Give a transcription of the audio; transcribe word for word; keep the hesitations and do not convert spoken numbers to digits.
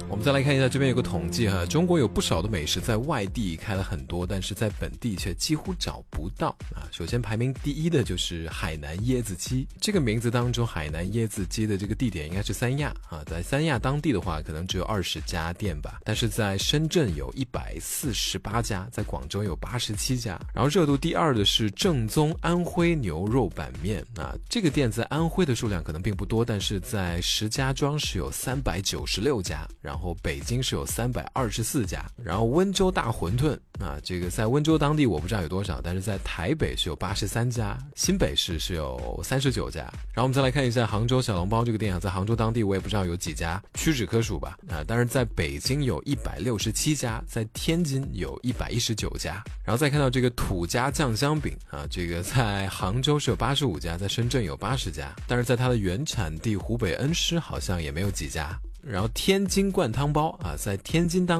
我们再来看一下，这边有个统计哈，中国有不少的美食在外地开了很多，但是在本地却几乎找不到啊。首先排名第一的就是海南椰子鸡，这个名字当中海南椰子鸡的这个地点应该是三亚啊，在三亚当地的话可能只有二十家店吧，但是在深圳有一百四十八家，在广州有八十七家。然后热度第二的是正宗安徽牛肉板面啊，这个店在安徽的数量可能并不多，但是在石家庄是有三百九十六家，然后北京是有三百二十四家，然后温州大馄饨啊，这个在温州当地我不知道有多少，但是在台北是有八十三家，新北市是有三十九家。然后我们再来看一下杭州小笼包这个店啊，在杭州当地我也不知道有几家，屈指可数吧啊，但是在北京有一百六十七家，在天津有一百一十九家。然后再看到这个土家酱香饼啊，这个在杭州是有八十五家，在深圳有八十家，但是在它的原产地湖北恩施好像也没有几家。然后天津灌汤包啊，在天津当